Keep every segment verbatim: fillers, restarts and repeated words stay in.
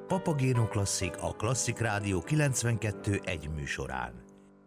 Papagéno Klasszik, a Klasszik Rádió kilencvenkettő egy műsorán.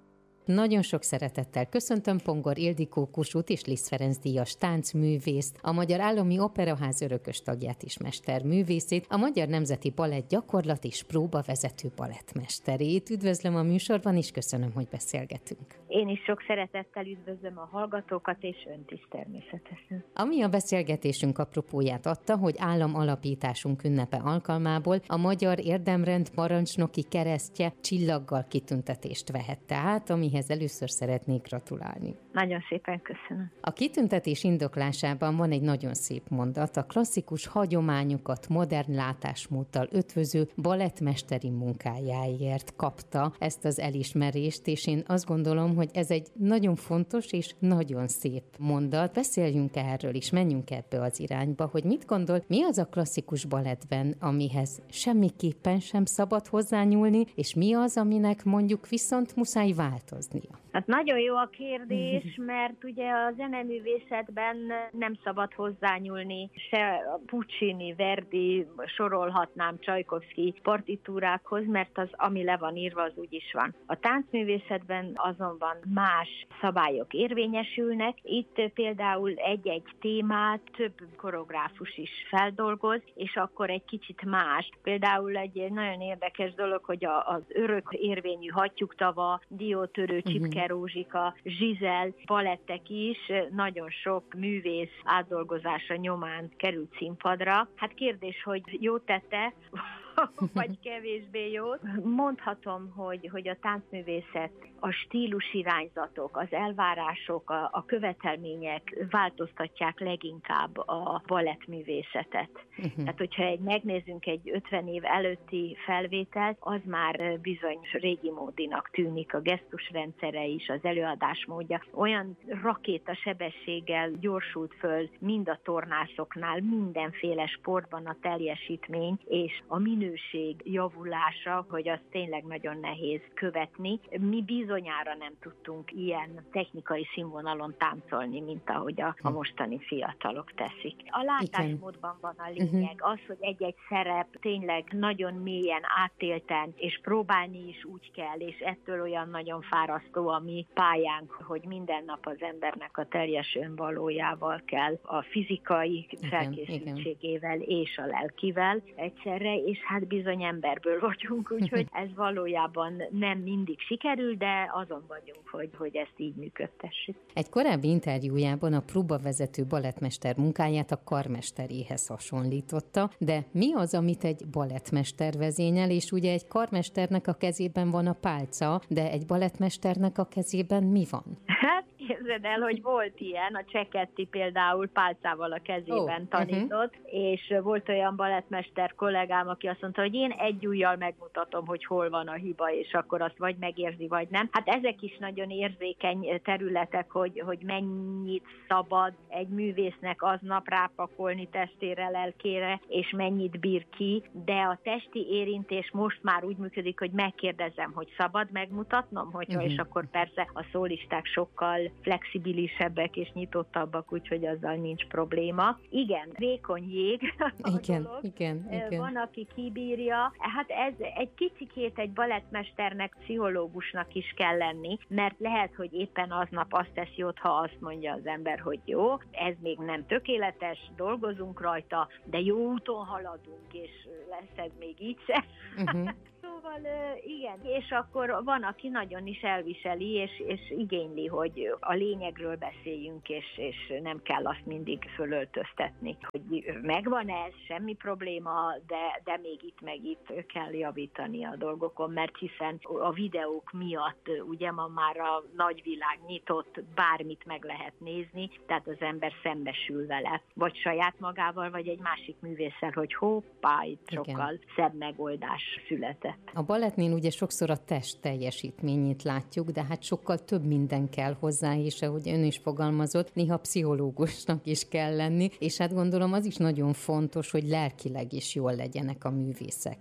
Nagyon sok szeretettel köszöntöm Pongor Ildikó Kossuth és Liszt Ferenc díjas táncművészt, a Magyar Állami Operaház örökös tagját is mesterművészét, a Magyar Nemzeti Balett gyakorlat és próbavezető balettmesterét. Üdvözlöm a műsorban, és köszönöm, hogy beszélgetünk. Én is sok szeretettel üdvözlöm a hallgatókat, és önt is természetesen. Ami a beszélgetésünk apropóját adta, hogy államalapításunk ünnepe alkalmából a Magyar Érdemrend parancsnoki keresztje csillaggal kitüntetést vehette át, amihez először szeretnék gratulálni. Nagyon szépen köszönöm. A kitüntetés indoklásában van egy nagyon szép mondat: a klasszikus hagyományokat modern látásmódtal ötvöző balettmesteri munkájáért kapta ezt az elismerést, és én azt gondolom, hogy ez egy nagyon fontos és nagyon szép mondat. Beszéljünk erről is, menjünk ebbe az irányba, hogy mit gondol, mi az a klasszikus balettben, amihez semmiképpen sem szabad hozzányúlni, és mi az, aminek mondjuk viszont muszáj változnia? Hát nagyon jó a kérdés, mert ugye a zeneművészetben nem szabad hozzányúlni se a Puccini, Verdi, sorolhatnám Csajkovszky partitúrákhoz, mert az, ami le van írva, az úgy is van. A táncművészetben azonban más szabályok érvényesülnek. Itt például egy-egy témát több koreográfus is feldolgoz, és akkor egy kicsit más. Például egy nagyon érdekes dolog, hogy az örök érvényű hattyúktava, diótörő, Csipke Rózsika, Zsizel balettek is nagyon sok művész átdolgozása nyomán került színpadra. Hát kérdés, hogy jó tette, vagy kevésbé jó. Mondhatom, hogy, hogy a táncművészet, a stílusirányzatok, az elvárások, a, a követelmények változtatják leginkább a balettművészetet. Uh-huh. Tehát, hogyha egy, megnézzünk egy ötven év előtti felvételt, az már bizony régi módinak tűnik, a gesztusrendszere is, az előadásmódja. Olyan rakétasebességgel gyorsult föl mind a tornászoknál, mindenféle sportban a teljesítmény, és a minőség javulása, hogy az tényleg nagyon nehéz követni. Mi bizonyára nem tudtunk ilyen technikai színvonalon táncolni, mint ahogy a, a mostani fiatalok teszik. A látásmódban van a lényeg, az, hogy egy-egy szerep tényleg nagyon mélyen átélten, és próbálni is úgy kell, és ettől olyan nagyon fárasztó a mi pályánk, hogy minden nap az embernek a teljes önvalójával kell, a fizikai felkészültségével és a lelkivel egyszerre, és hát bizony emberből vagyunk, úgyhogy ez valójában nem mindig sikerül, de azon vagyunk, hogy, hogy ezt így működtessük. Egy korábbi interjújában a próbavezető balettmester munkáját a karmesteréhez hasonlította, de mi az, amit egy balettmester vezényel, és ugye egy karmesternek a kezében van a pálca, de egy balettmesternek a kezében mi van? Hát képzeld el, hogy volt ilyen, a Cseketti például pálcával a kezében oh, tanított, uh-huh. és volt olyan balettmester kollégám, aki azt mondta, hogy én egy ujjal megmutatom, hogy hol van a hiba, és akkor azt vagy megérzi, vagy nem. Hát ezek is nagyon érzékeny területek, hogy, hogy mennyit szabad egy művésznek aznap rápakolni testére, lelkére, és mennyit bír ki, de a testi érintés most már úgy működik, hogy megkérdezem, hogy szabad megmutatnom, hogyha, uh-huh. és akkor persze a szólisták sokkal flexibilisebbek és nyitottabbak, úgyhogy azzal nincs probléma. Igen, vékony jég a igen, dolog. Igen, igen. Van, aki kibírja. Hát ez egy kicsikét egy balettmesternek, pszichológusnak is kell lenni, mert lehet, hogy éppen aznap azt teszi jót, ha azt mondja az ember, hogy jó, ez még nem tökéletes, dolgozunk rajta, de jó úton haladunk, és lesz ez még így sem. Uh-huh. Szóval igen, és akkor van, aki nagyon is elviseli, és, és igényli, hogy a lényegről beszéljünk, és, és nem kell azt mindig fölöltöztetni, hogy megvan ez, semmi probléma, de, de még itt meg itt kell javítani a dolgokon, mert hiszen a videók miatt ugye ma már a nagyvilág nyitott, bármit meg lehet nézni, tehát az ember szembesül vele, vagy saját magával, vagy egy másik művésszel, hogy hoppá, itt sokkal szebb megoldás született. A balettnél ugye sokszor a test teljesítményét látjuk, de hát sokkal több minden kell hozzá, és ahogy ön is fogalmazott, néha pszichológusnak is kell lenni, és hát gondolom az is nagyon fontos, hogy lelkileg is jól legyenek a művészek.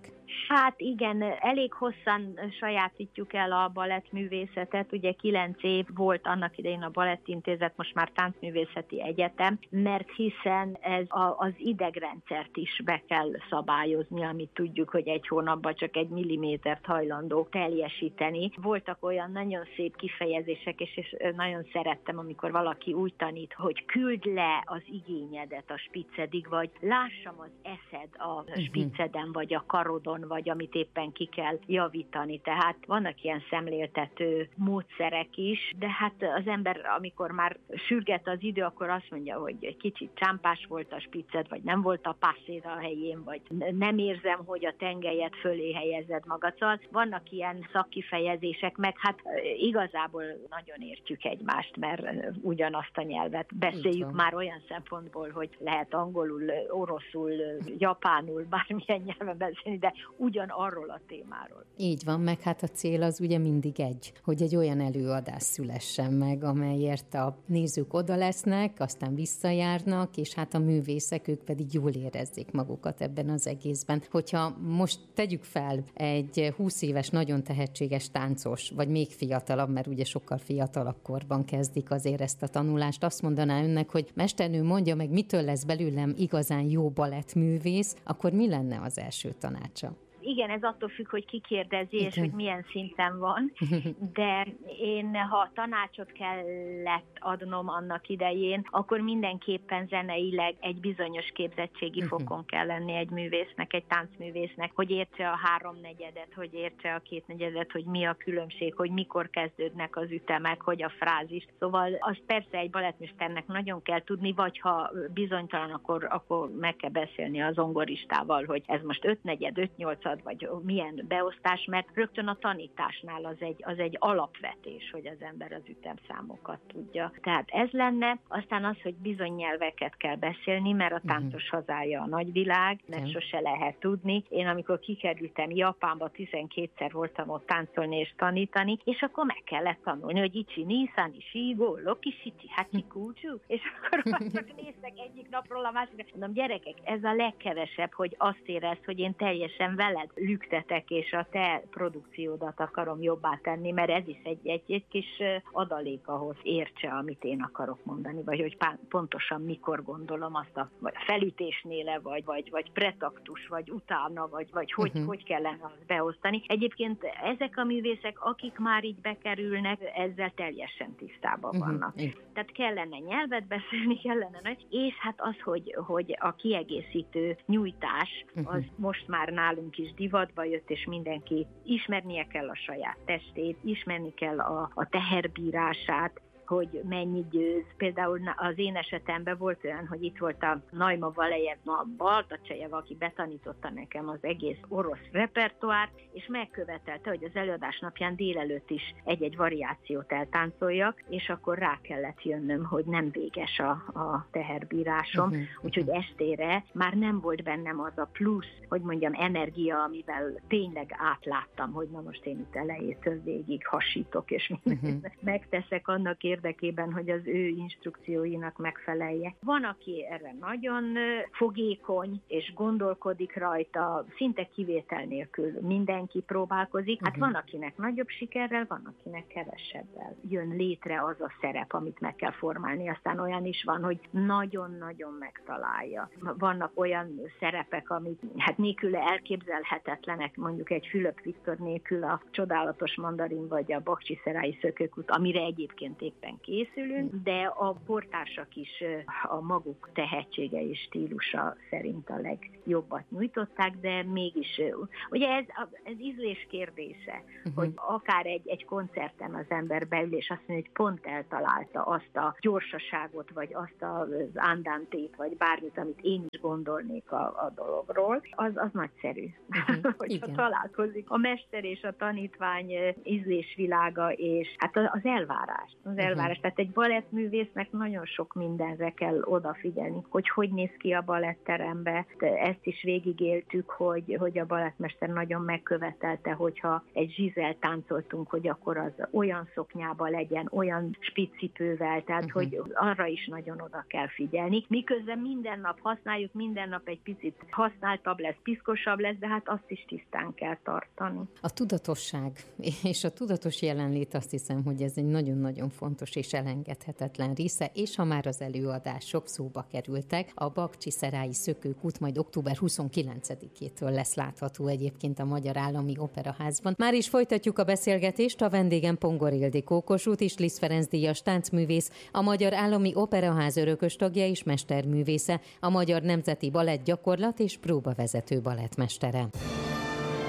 Hát igen, elég hosszan sajátítjuk el a balettművészetet, ugye kilenc év volt annak idején a Balettintézet, most már Táncművészeti Egyetem, mert hiszen ez a, az idegrendszert is be kell szabályozni, amit tudjuk, hogy egy hónapban csak egy millimétert hajlandó teljesíteni. Voltak olyan nagyon szép kifejezések, és, és nagyon szerettem, amikor valaki úgy tanít, hogy küld le az igényedet a spiccedig, vagy lássam az eszed a spicceden, vagy a karodon, vagy amit éppen ki kell javítani. Tehát vannak ilyen szemléltető módszerek is, de hát az ember, amikor már sürget az idő, akkor azt mondja, hogy egy kicsit csámpás volt a spicced, vagy nem volt a passzéd a helyén, vagy nem érzem, hogy a tengelyet fölé helyezed magad. Szóval vannak ilyen szakkifejezések, meg hát igazából nagyon értjük egymást, mert ugyanazt a nyelvet beszéljük már olyan szempontból, hogy lehet angolul, oroszul, japánul, bármilyen nyelven beszélni, de ugyanarról a témáról. Így van, meg hát a cél az ugye mindig egy, hogy egy olyan előadás szülessen meg, amelyért a nézők oda lesznek, aztán visszajárnak, és hát a művészek, ők pedig jól érezzék magukat ebben az egészben. Hogyha most tegyük fel egy húsz éves, nagyon tehetséges táncos, vagy még fiatalabb, mert ugye sokkal fiatalabb korban kezdik azért ezt a tanulást, azt mondaná önnek, hogy mesternő, mondja meg, mitől lesz belőlem igazán jó balettművész, akkor mi lenne az első tanácsa? Igen, ez attól függ, hogy ki kérdezi, és hogy milyen szinten van, de én, ha tanácsot kellett adnom annak idején, akkor mindenképpen zeneileg egy bizonyos képzettségi fokon kell lenni egy művésznek, egy táncművésznek, hogy értse a háromnegyedet, hogy értse a kétnegyedet, hogy mi a különbség, hogy mikor kezdődnek az ütemek, hogy a frázis. Szóval az persze egy balettmesternek nagyon kell tudni, vagy ha bizonytalan, akkor, akkor meg kell beszélni az zongoristával, hogy ez most ötnegyed, ötnyolcad, vagy milyen beosztás, mert rögtön a tanításnál az egy, az egy alapvetés, hogy az ember az ütemszámokat tudja. Tehát ez lenne, aztán az, hogy bizony nyelveket kell beszélni, mert a táncos hazája a nagyvilág, mert okay. sose lehet tudni. Én amikor kikerültem Japánba, tizenkétszer voltam ott táncolni és tanítani, és akkor meg kellett tanulni, hogy ichi, ni, sani, shigo, loki, shichi, hachi, kuchu, és akkor csak néztek egyik napról a másikra. Mondom, gyerekek, ez a legkevesebb, hogy azt érezd, hogy én teljesen veled lüktetek, és a te produkciódat akarom jobbá tenni, mert ez is egy, egy, egy kis adalék ahhoz értse, amit én akarok mondani, vagy hogy pontosan mikor gondolom azt a felütésnél, vagy, vagy, vagy pretaktus, vagy utána, vagy, vagy hogy, uh-huh. hogy kellene azt beosztani. Egyébként ezek a művészek, akik már így bekerülnek, ezzel teljesen tisztában uh-huh. vannak. Uh-huh. Tehát kellene nyelvet beszélni, kellene, és hát az, hogy, hogy a kiegészítő nyújtás, uh-huh. az most már nálunk is divatba jött, és mindenki ismernie kell a saját testét, ismerni kell a, a teherbírását, hogy mennyi győz. Például az én esetemben volt olyan, hogy itt volt a Naima Valejevna Baltacsejev, aki betanította nekem az egész orosz repertoárt, és megkövetelte, hogy az előadás napján délelőtt is egy-egy variációt eltáncoljak, és akkor rá kellett jönnöm, hogy nem véges a, a teherbírásom, uh-huh, úgyhogy uh-huh. estére már nem volt bennem az a plusz, hogy mondjam, energia, amivel tényleg átláttam, hogy na most én itt elejétől végig hasítok, és uh-huh. megteszek annak érdekében, hogy az ő instrukcióinak megfelelje. Van, aki erre nagyon fogékony, és gondolkodik rajta, szinte kivétel nélkül mindenki próbálkozik. Hát uh-huh. van, akinek nagyobb sikerrel, van, akinek kevesebbel jön létre az a szerep, amit meg kell formálni. Aztán olyan is van, hogy nagyon-nagyon megtalálja. Vannak olyan szerepek, amik hát nélküle elképzelhetetlenek, mondjuk egy Fülöp Viktor nélkül a Csodálatos Mandarin, vagy a Bakhcsiszerái Szökőkút, amire egyébként éppen készülünk, de a portársak is a maguk tehetsége és stílusa szerint a legjobbat nyújtották, de mégis, ugye ez, ez ízlés kérdése, uh-huh. hogy akár egy, egy koncerten az ember beül, és azt mondja, hogy pont eltalálta azt a gyorsaságot, vagy azt az andantét, vagy bármit, amit én is gondolnék a, a dologról, az, az nagyszerű, uh-huh. hogyha igen. találkozik a mester és a tanítvány ízlésvilága, és hát az elvárás, az elvárás elvárás. Tehát egy balettművésznek nagyon sok mindenre kell odafigyelni, hogy hogy néz ki a balettterembe. Ezt is végigéltük, hogy, hogy a balettmester nagyon megkövetelte, hogyha egy zsizelt táncoltunk, hogy akkor az olyan szoknyába legyen, olyan spiccipővel, tehát uh-huh. hogy arra is nagyon oda kell figyelni. Miközben minden nap használjuk, minden nap egy picit használtabb lesz, piszkosabb lesz, de hát azt is tisztán kell tartani. A tudatosság és a tudatos jelenlét, azt hiszem, hogy ez egy nagyon-nagyon fontos és elengedhetetlen része, és ha már az előadások szóba kerültek, a Bakcsiszerái Szökőkút majd október huszonkilencedikétől lesz látható egyébként a Magyar Állami Operaházban. Már is folytatjuk a beszélgetést, a vendégem Pongor Ildikó, Kossuth és Liszt Ferenc díjas táncművész, a Magyar Állami Operaház örökös tagja és mesterművésze, a Magyar Nemzeti Balett gyakorlat és próbavezető balettmestere.